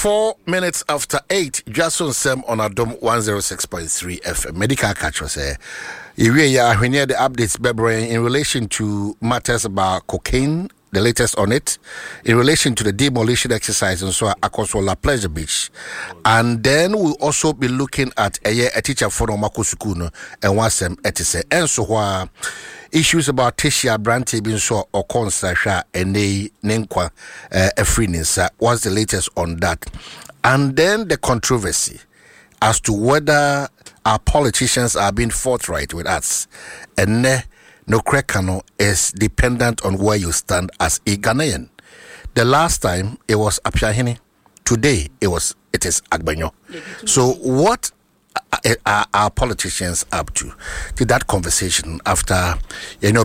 4 minutes after 8, Jason Sem on Adom 106.3 FM. Medical catch was here. We hear the updates in relation to matters about cocaine, the latest on it, in relation to the demolition exercise and so across La Pleasure Beach. And then we'll also be looking at a teacher for Makosukuno and Wasem Etise. And so issues about Tisha Branty being so or Consasha and they Nenkwa Efrinisa. What's the latest on that? And then the controversy as to whether our politicians are being forthright with us. And no Krekano is dependent on where you stand as a Ghanaian. The last time it was Appiahene. Today it is Agbenyo. So what are our politicians up to that conversation after there's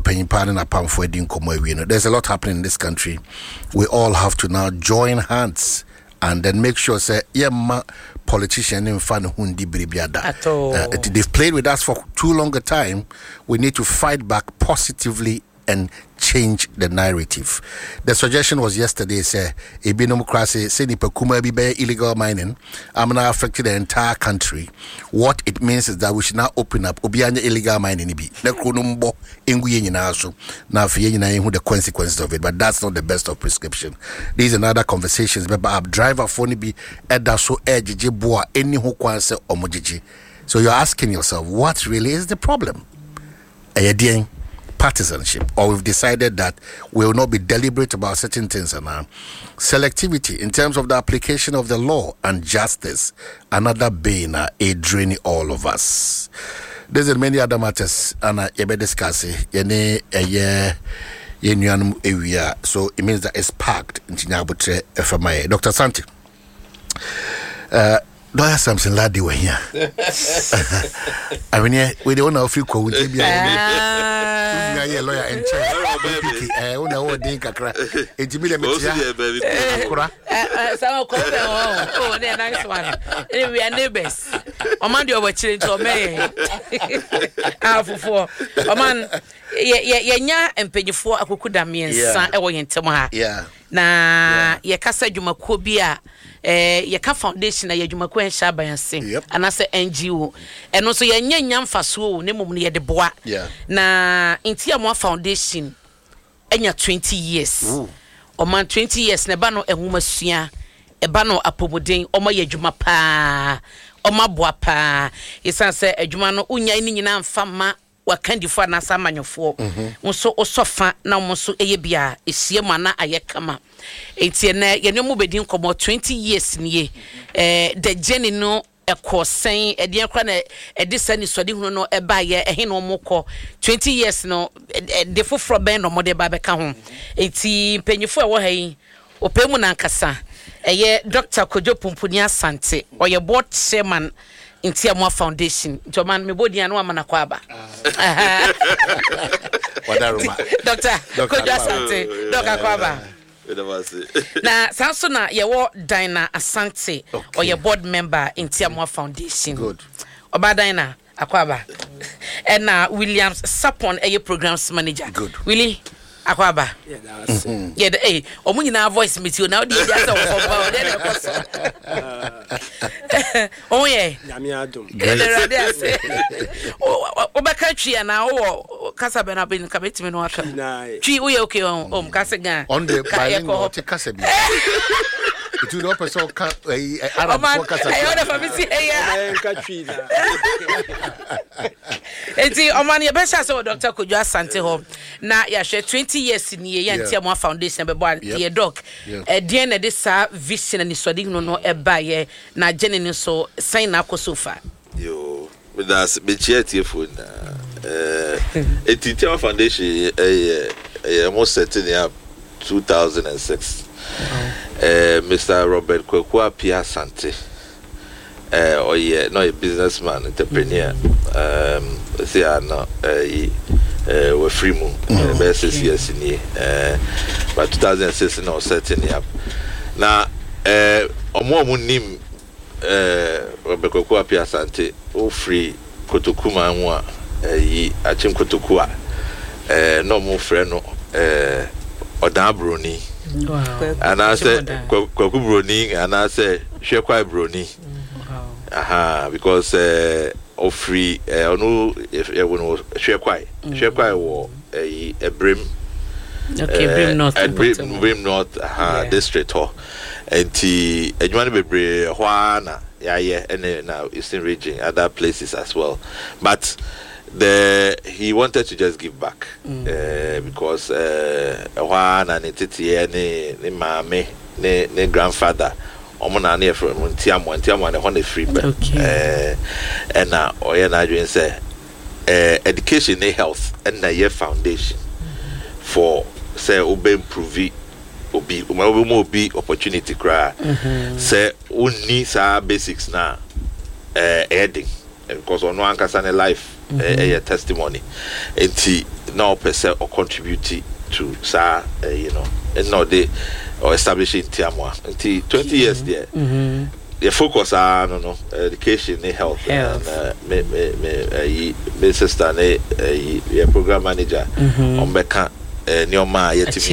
a lot happening in this country. We all have to now join hands and then make sure say politician in fan hundi bribiada. They've played with us for too long a time. We need to fight back positively and change the narrative. The suggestion was yesterday, say, a democracy, say, illegal mining, I'm now affecting the entire country. What it means is that we should now open up illegal mining. Now, the consequences of it, but that's not the best of prescription. These are other conversations. But driver phone be so any who so you're asking yourself, what really is the problem? Partisanship, or we've decided that we will not be deliberate about certain things and selectivity in terms of the application of the law and justice, another bane draining all of us. There's many other matters and ebe discuss area, so it means that it's packed in Tinyabutre FMI. Dr. Santi, Lawyer Samson Ladi were here. I mean, we don't know if you could be a lawyer and chair. I don't know what they can cry. It's me, some call oh, they're nice one. We are neighbors. Omandio were chilling to me. For a man, yeah, and penny for a kukudami and son, away in Tamaha. Yeah. Na ye kasa juma kobia ye ka foundation ye juma ko enhya ban se anase NGO eno so ye nyanyam faso ne mum ne ye de boa na intia mo foundation enya 20 years o man 20 years ne ba no ehuma sua e ba no apobodin o ma ye juma pa o ma boa pa yesan se adwuma no unya ni nyina mfama wakandifo na samanyofo nso osofa na nso eye bia esie mana ayekama etie na ye no mubedin komo 20 years nie the journey no ekosen edien kra na edisa ni sodi hunu no eba ye ehe no mokọ 20 years no de foforo ben no mode ba beka ho eti penyifo ewo hayi opemu na nkasa eye Dr. Kojo Pumpuni Asante oye board chairman Intiamwa Foundation. Joman mebodi anu amana kwaba. Wadaruma. Dr. Kojo Asante. Dr. Kwaba. Na sansona yewo Dina Asante or your board member Intiamwa Foundation. Good. Oba Dina Akwaba. And Williams Sapon a programs manager. Good. Willie Akwaba. Yeah, that's yeah, the omu na voice meet you now the oh yeah. Nyame adom. Oba country na o kasa be na be kabeti me no aka. Twi we okay on kasa gan. On the bilingual to kasa bi. It will not person can Arab kasa. I order for me see here. Country na. Enti omani e be sha so Dr. Kojo Asante ho na ya hwe 20 years ni ye Intiamwa Foundation be boa the doc die na de sa vision ni sodi no eba ye na jene so sign na kosofa yo with that be cheerful na Intiamwa Foundation almost setting up 2006 Mr. Robert Kwaku Appiah Asante oh yeah no a businessman entrepreneur say no we free moon best years in but 2006 no setting up na omo nim Robert Kwaku Appiah Asante o free Kotokuma nwa yi achim Kotoku no mo frɛ no odan broni and I said Kwaku broni and I said share quite brony. Because of free no if share quite war a brim. Okay, Brim North district ho. And the Edmund Bebre Juana, and now Eastern region, other places as well. But he wanted to just give back because Juana and Titi ne mame ne grandfather omona na from Ntiamo and one free bird. And now oyena doing say education and health and na year foundation for say obe improve obi opportunity cry say only sa basics na heading because on one can life a testimony and now person or contribute to sa and now they or establishing Tiamwa until 20 years there the focus on education and health. And me sister a program manager on Becca Nyoma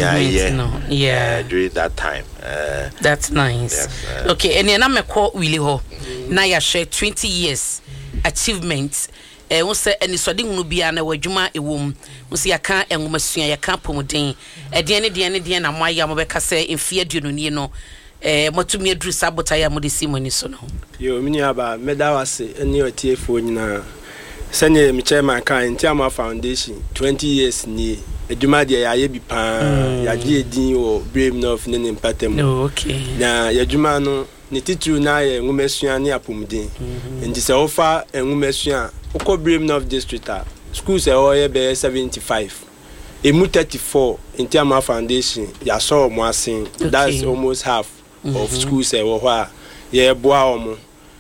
during that time. That's nice. Yes, okay, and then I'm call Willie Ho. Now you share 20 years achievements. We say any so ding no bia na wadwuma ewom. We say aka enwomasua yaka pomodin. Deɛ na moya mobɛka sɛ mfie aduonu nie no matumi aduru sabota ya mode simoni so no. Yo mini aba meda wase eni otiefo nyina. Sɛnye me chairman kan Ntiama Foundation 20 years ni eduma de ya ye bi pa ya de edin o Brave North ne mpatem. Okay. Na ya dwuma no ne titru na ye nwomesua ne apomudin. Nti se ofa nwomesua ukọ Brave North district schools e oye be 75. Emu 34 Ntiama Foundation ya so mo asin. That's almost half of schools e wo ho ye boa omo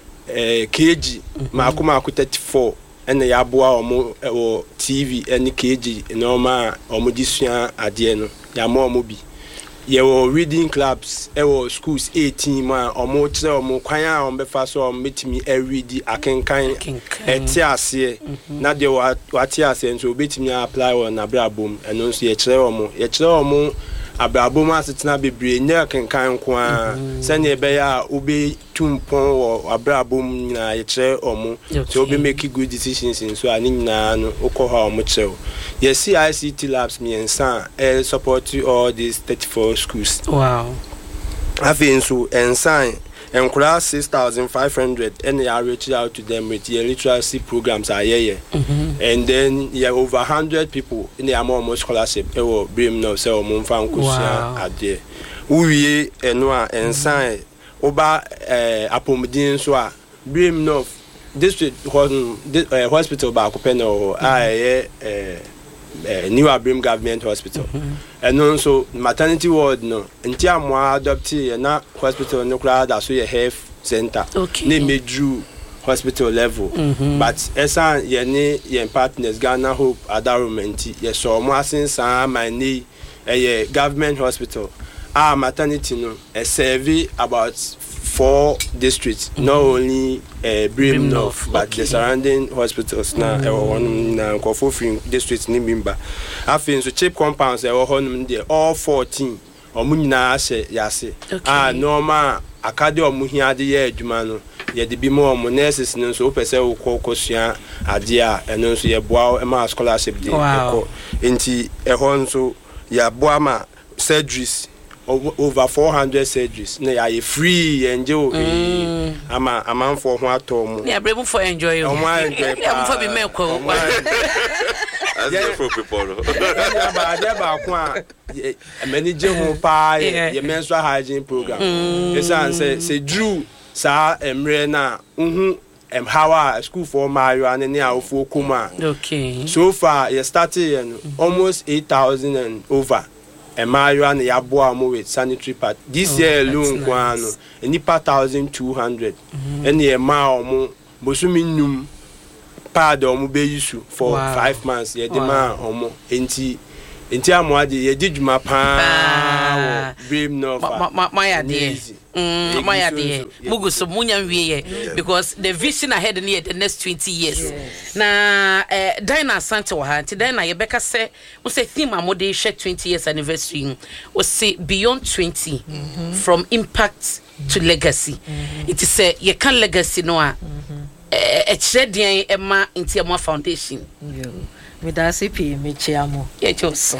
KG makoma 34 and ya boa omo TV and KG normal omo disua ade no ya mo omo bi ye wo reading clubs wo schools 18 ma omo kire omo kwan a omo befa so omo betimi read akenkan eti ase na de wati ase nso betimi apply on abrabom eno nso ye kire omo abrabom asetena bebre nya akenkan ko a sene be ya obe tumpon wo abrabom na ye kire omo so obe make good decisions nso ani nyina no okoha omo kire yes ICT labs miensa support all these 34 schools. Wow. Having so ensign and class 6,500 and they are reaching out to them with the literacy programs are and then yeah over 100 people in the almost scholarship ewo brim no say omo fan kusia ade uwie enwa ensign oba apomudin so a brim no district hospital ba ko peno New Abrim Government Hospital. And also maternity ward no. Ntiamo adopted na hospital no crowd as a health center. Ne Medru hospital level. But esa ye partners Ghana Hope Adarumenti ye so mo asin sa my ni government hospital. Maternity no serve about 4 districts, not only Brim North, but the surrounding hospitals now. One Kofofin districts ni Bimba. I think so cheap compounds all 14 or Munina yase. Normal Akadi or Muhiadi ye Jumano. Ye de bimo or nurses no so pese o kosia adia and also ye boa a scholarship de inti ehonso ya boama surgeries. Over 400 surgeries. Na ya free enjoy. Ama for ho atom. Yeah, brave for enjoy. Yeah, for be make ko. As for people. Yeah, but there ba kwa manage ho pa ye menstrual hygiene program. Yes say Drew sa emre na how school for Mario and any for Kuma. Okay. So far you started almost 8,000 and over. Mario and Yaboa with sanitary pad. This year alone, nice. Any per 1,200. Any a mile Bosuminum pad or Mubeyisu for 5 months. Ye demand homo. Enti amwadi ye did my pa Brim North. My idea. My idea. Mugu so munya wiye because the vision ahead near the next 20 years. Na Dinah Santa wa ti Dinah Rebecca say we say theme amode share 20 years anniversary. We say beyond 20 from impact to legacy. It is a you can legacy no a chredien ema Ntiamo Foundation. Me da CP me chiamo. Yeah, just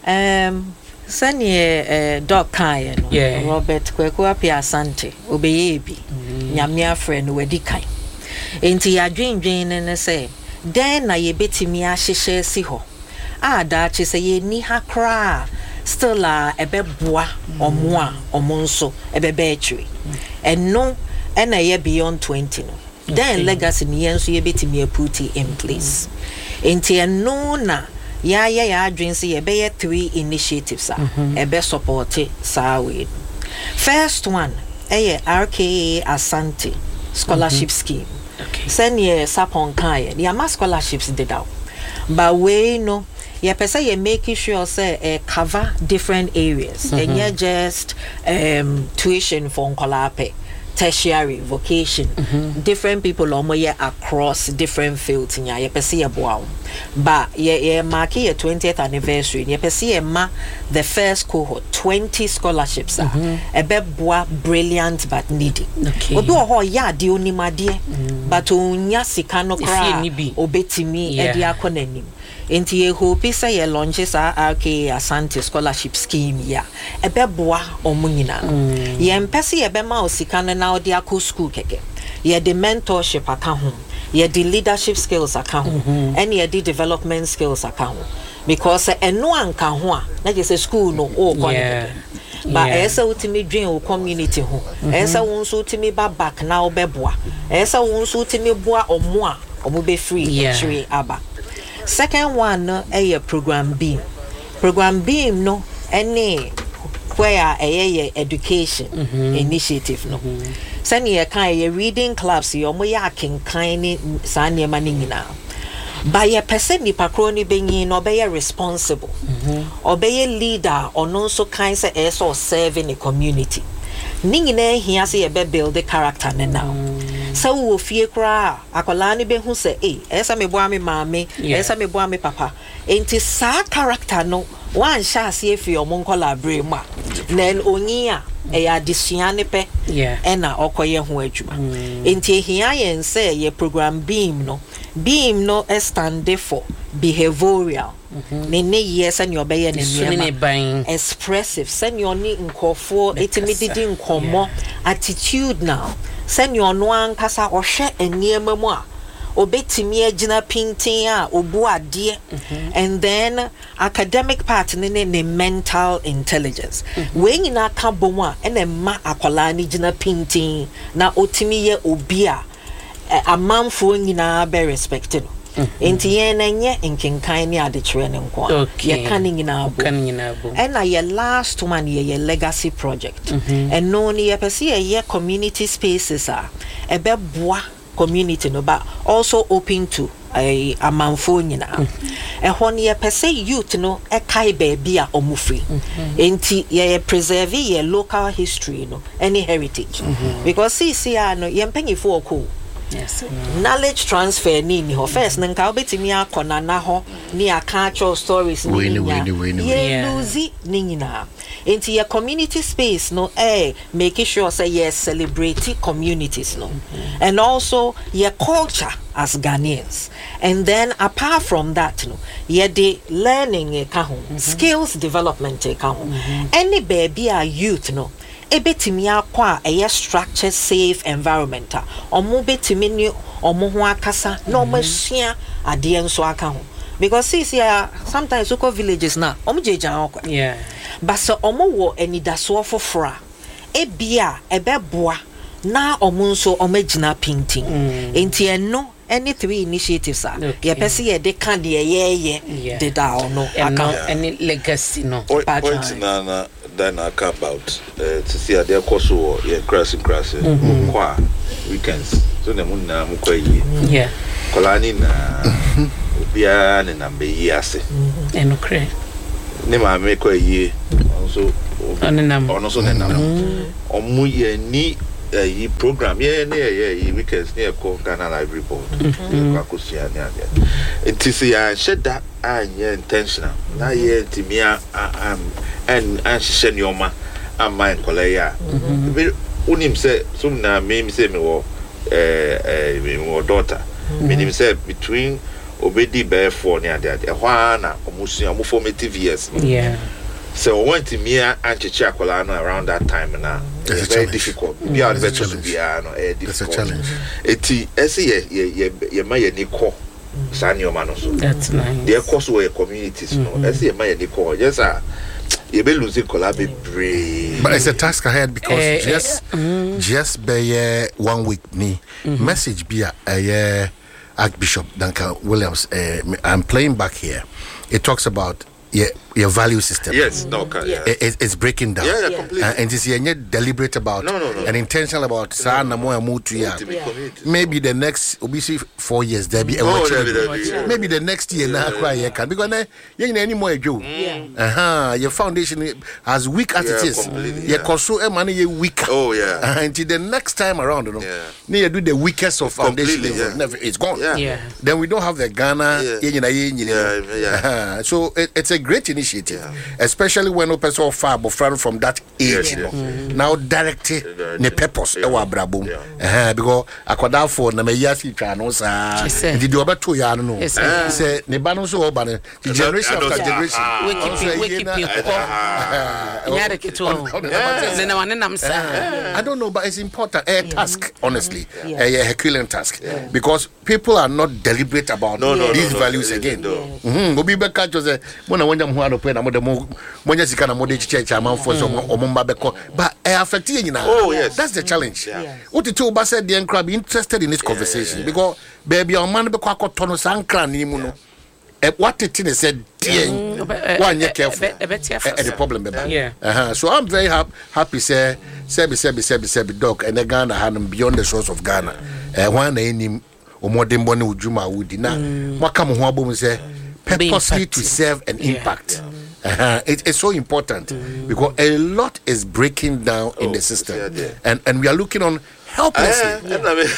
Sanye Doc Kai no Robert Kweku Apia Asante obeyebi nyame afre no wadi kai enti ya dwendwen ne se den na ye betimi ahyehye si ho da che se ye ni ha kra still ebeboa omo nso ebebe atwi eno na ye beyond 20 no then legacy ni ye nso ye betimi put in place enti eno na ya dream say ye be 3 initiatives ebe support sa we. First one RKA Asante scholarship scheme. Send ye sapon kai the ama scholarships did out. But we no ye pesa ye making sure say cover different areas and ye just tuition for nkolape tertiary vocation different people omoye across different fields nya ye pese ye boa ba ye mark ye 20th anniversary ye pese ye ma the first cohort 20 scholarships ebe boa brilliant but needy obi ho ya de onimade but onya sika no kra obetimi e de akonanim enti ye hope say ye launches RK Asante scholarship scheme ya ebe boa omunyina ye mpese ye be ma osika no na odi akọ school keke ye the mentorship account ye the leadership skills account and ye the development skills account because eno anka ho a na je say school no o kon but esa utimi dwen o community ho esa won so utimi ba back na obeboa esa won so utimi boa omo a omo be free actually aba. Second one a program beam no any where a education initiative no send ye kind ye reading clubs ye omo ya kenkan sa niema ni nyina by a person ni pakroni benyi no be responsible or be leader or no so kind say so serving the community ni nyina hia say ye be build the character now. So wo fie kra akola ni be hu se esa me boa me maame esa me boa me papa enti sa character no wan sha ase afi omo nkola bre mu a nen onyi a ya desua ne pe na okoye ho adwuma enti hia yen se ye program beam no stand for behavioral ne yes and your be ne expressive send your ni nkofo etimididi nkomo attitude now send your no ankasa ohwe eniema mu a obetimi agina pintin a obu ade and then academic part ne mental intelligence we nyina ka bomu a ene ma akola ni gina pintin na otimi ye obi a amanfo nyina be respected enti ye na nye nkenkan ni ade kire ne nko ye kan nyina abo and na ye last one ye legacy project and no ni ye pese ye community spaces a ebe boa community no but also open to a amanfo nyina ehon ye pese youth no e kai baby a omufri enti ye preserve ye local history no any heritage because see no ye mpanyifo okọ yes knowledge transfer ni ho first nka obetimi akona na ho ni aka stories ni ye lose ni nyina enti your community space no make sure say yes celebrate communities no and also your culture as Ghanaians and then apart from that no ye the learning skills development any baby a youth no ebetimi akwa structured safe environment omo betimi ni omo ho akasa na omo sua ade enso aka ho because see sometimes local villages na omo jejan akwa but so omo wo anidaso fofora ebia ebeboa na omo nso omo gina painting enti eno any 3 initiatives ye pese ye de kan de ye de da no aka any legacy no point na then I care about to see their course or crossing kwa weekends so na munna mukwa yi kolani na obia ne na mbeyi ase enokre ne ma me kwa yi ono so ne nam omu ye ni yi program ye weekends ne ko Ghana Library Board kwa kusia ne ade it is ya sheda anye intentional na ye timia and shishenioma ama nkoleya unim say some na me say me wo daughter meaning say between obedi bear for near that na omusia formative years so we went to me and Chichakola around that time now it's very difficult be out better to be it's a challenge ye may ni ko sanyo manoso that's nice the course where communities no ye may ni ko yes sir you be losing collaborate but it's a task ahead because just by 1 week ni message be Archbishop Duncan Williams I'm playing back here. It talks about your value system. Yes, no, yeah. It's breaking down. Yeah, completely. And it's deliberate about and intentional about maybe the next obviously 4 years there be maybe the next year now cry can because any more your foundation as weak as it is your control money weaker. Oh yeah. Until the next time around you do the weakest of foundation it's gone. Then we don't have the Ghana so it's a great initiative, especially when we person far from that age. Now directed the purpose because akwada for na me yasi twa no sa did you about 2 years no say ne ba no so oba the generation after generation I don't know but it's important a task honestly a Herculean task because people are not deliberate about these values again obi be catch us when I want them who are open na monya sika na mode church amanfo so omomba beko but affect you now. That's the challenge. What the two said the encra be interested in this conversation because baby your man beko akotono sankra ni mu no what it is said one you careful the problem so I'm very happy say dog and the Ghana hand beyond the shores of Ghana one any omodembo ne ujuma wudi na waka mo ho abom say purposely to serve an impact. It's so important because a lot is breaking down in the system, and we are looking on helplessly.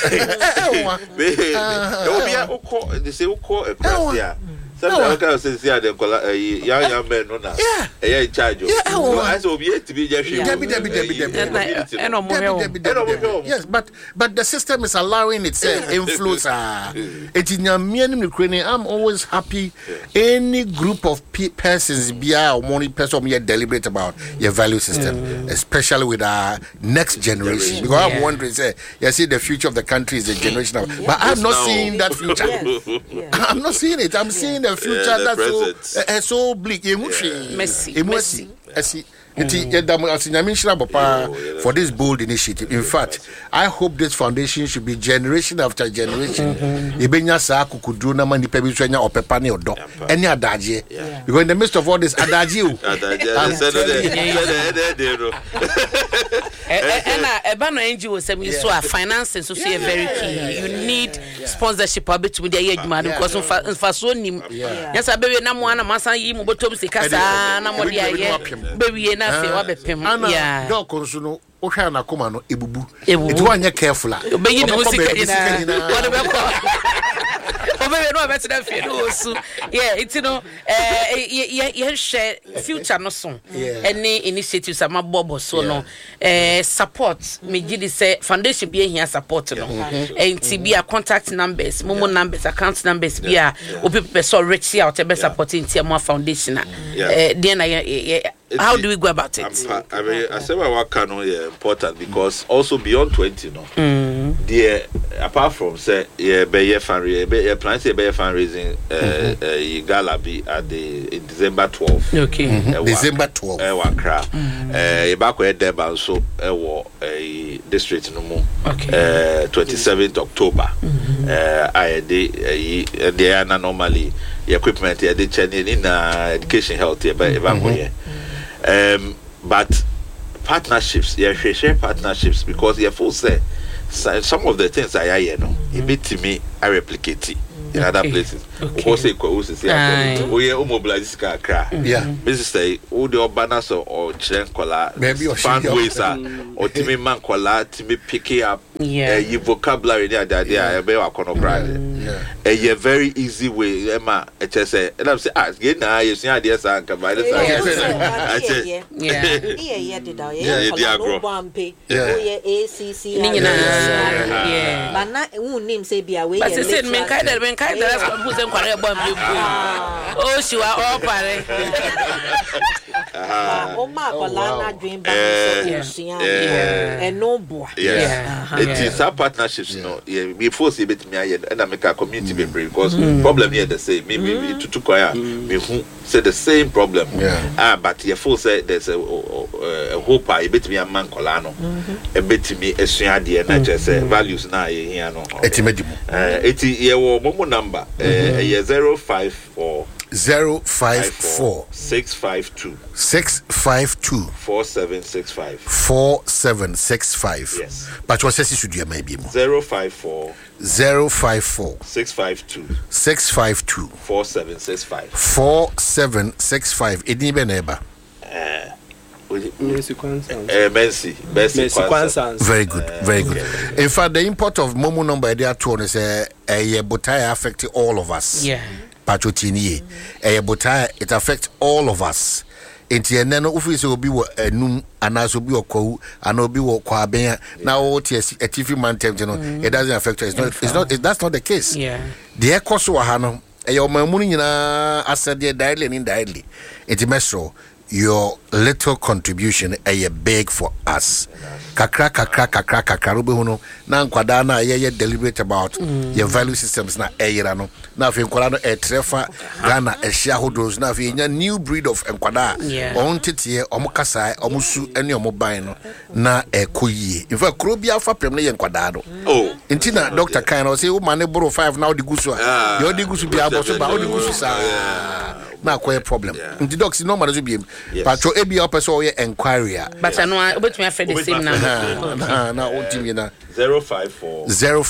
Sometimes I say young men no na in charge. I so be to be just yes, but the system is allowing itself influence. It's in Ukraine. I'm always happy any group of persons be or money person be deliberate about your value system, especially with our next generation. Because I'm wondering, say, you see the future of the country is the generation of, but I'm not seeing that future. I'm not seeing it. I'm seeing the future that's so bleak. Mercy. For this bold initiative. In fact, I hope this foundation should be generation after generation. Because in the midst of all this, adagio. Finances so very key. You need sponsorship between the age man because yes, I baby na mwana masa yi mu botom sikasa na mo dia ye baby na fe wa bepem ya do konsuno o hwa na koma no ebubu it one ye careful obeyi ni musika ina what be ko obeyi no better than fe no so it's ye share future no so any initiatives ama bobo so no support me gidi say foundation be here support no enti be a contact numbers momo numbers account numbers be a obi person reach out e be supporting tia foundation how do we go about it? I mean, I say what can important because also beyond 20, the apart from say fundraising, gala be at in December 12. Okay. December 12. Wakra. Back where Deba so a district no more. Okay. 27th October. They are normally equipment they changing in education health here by but partnerships, share partnerships because full say some of the things I it to me I replicate in other places. Who say who say we mobilize car. Yeah. This say who the banners or chen kola fan ways or timi man kola timi pick up you vocabulary there be wa kono brand. A very easy way Emma say and I'm say get na you see idea san ka by the side. But na name say be away. But say men kai da who say kware bomb you. Oh she wa all pare. O ma kola na dream ba so and no boy. It is our partnerships no. We force it bet me and I make a community member because problem here the same. Me to choir me who say the same problem. But you force say there's a hope I bet me a man kola no. E bet me esuade na just values na here no. Your momo number 054 652 4765. Yes. But what says you should maybe 054 652 4765. It need be neighbor. Mercy. Very good. In fact, the import of Momo number there too is a botai affect all of us. Patrotini, a botai it affects all of us. Enti eneno office obi wo enum anaso obi okwu ana obi wo kwa ben na o ts a TV man tempt no it doesn't affect us. That's not the case. The ekoso wa ha no e yo mamunu nyina asade directly and indirectly. Enti meso your little contribution a big for us. Kakra robe hono na nkwada na ye deliberate about your value systems na eyira no na fe nkwada no trefa Ghana shareholders na fe nya new breed of nkwada on tete omukasa omusu ene omoban no na ekoyie in fact krobia fa prem na ye nkwada no intina Dr. Kain o say o mane boro 5 now the gusu your the gusu bia boso ba o the gusu sa na quite problem inti docs no manager bi patro ebi opeso ye enquiry but no obetumi afa the same number na o timi na 054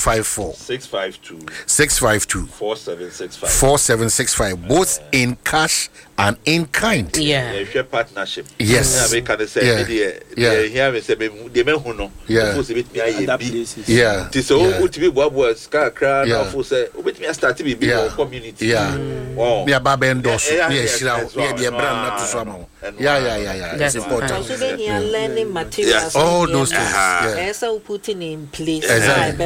652 4765 both in cash and in kind. If your partnership. Yes. We can say here we say the men who know. Who say with me This all to be what was crowd of say with me start to be community. Wow. Me baba endorse. Me brand not to some. It's important. Learning materials. All those things. Also putting in place. Exactly.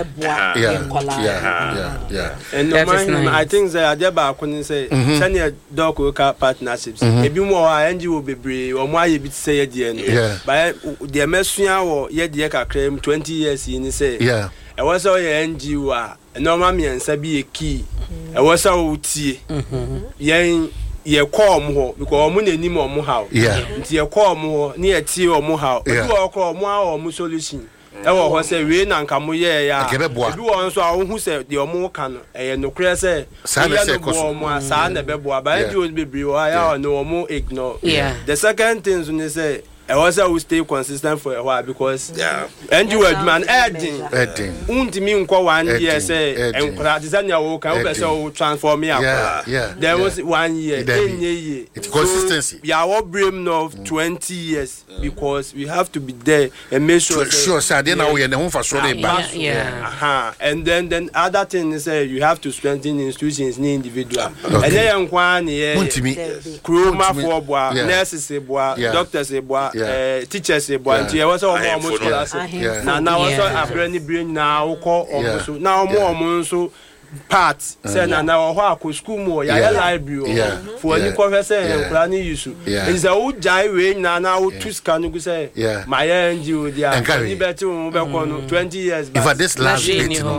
And I think that Adeba couldn't say senior dog partnerships. Ebi mo NGO bebre o mo aye bi say ye no. But the mesua wo ye de kakra 20 years ni say. E was all NGO a normal me ansa bi e key. E was all tie. Yen ye call mo because mo nani mo mo how. Nti ye call mo na ye tie o mo how. Ebi wo call mo a o mo solution. E wo ho say we na nka mo ye ya. Ebi wo nso a wo hu say de o mo ka no e no kure say sa na se koso mo sa na be boa ba NGOs bebre o ya no mo ignore. The second thing is say I also will stay consistent for a while because NGO man adding untimi nko 1 year say enkra desanya wo kan wo say transform me there was 1 year it's consistency we are dream of 20 years because we have to be there and make sure sure then now we na for so dey back and then other thing is you have to strengthen institutions ni individual and then nkwa ni kroma for boa nurses boa doctors boa teachers boy you was almost class now was a brain now call almost now more so part say na ho akọ school mo ya library for any professor and plan use is a wo jai we na wo to scan go say my NGO dia ni better mo be ko no 20 years back if this last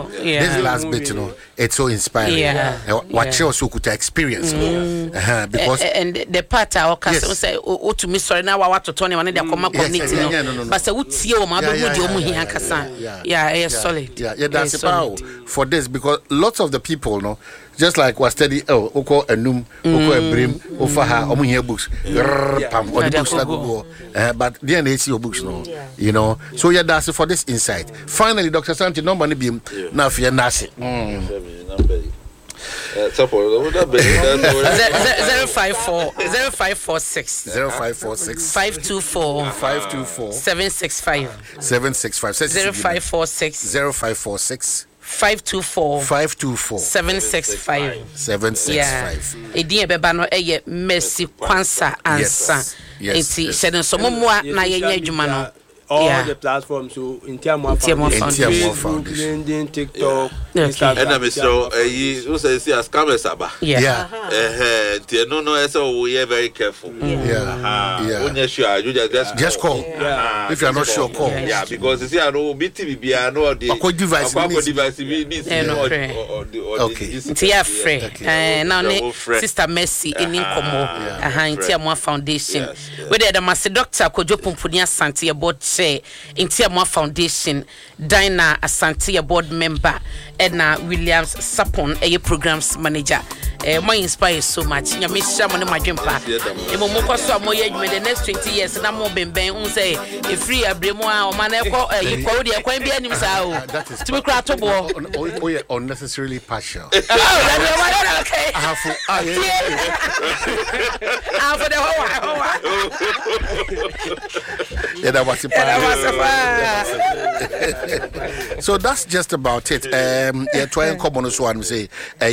bit it's so inspiring watch you so could experience because and the part our customers say o to me sorry now what to turn one dey come connect no but say wo tie o ma be hu di o mu hian kasa solid that's about for this because lots of the people no just like was study oko enum oko ebrim ofaha omo here books pam or the books like go but then they see your books no you know so that's for this insight finally Dr. Santi number ni bim na afia nase 0546 524 765 0546 524 765 Edi ebeba no eye Mercy Kwansa ansa enti shede so momoa na yenye adwuma no all the platforms so Intiamwa Foundation, TikTok, Instagram. And I'm so you say see as cameras aba. No, so we are very careful. When you're sure, you just call. If you're not sure, call. Because you see, I know BTV, I know the device. Okay. Now, Sister Mercy in Incomo, Intiamwa Foundation. Whether the Master Doctor Kojo Pumpunia Santi about say Intiamwa Foundation, Dinah Asante board member, Edna Williams Sapon, a programs manager. My inspires so much. You miss someone in my jumper. The next 20 years, and I'm more been say a free Abrimoa or Maneko, you call the acquaintance himself. That is to be cratobo. Unnecessarily partial. Okay. For the whole. So that's just about it. Trying common one say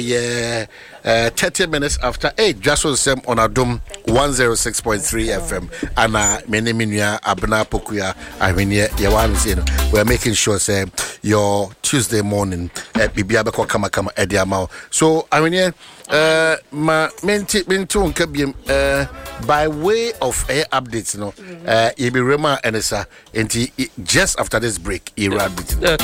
30 minutes after 8, just was the same on Adom 106.3 FM. And many minua Abna Pokuya. I mean, we're making sure say your Tuesday morning at Bibiabako Kama Ediamao. So I mean, my menti by way of air updates, Ibirema and Esa, and just after this break,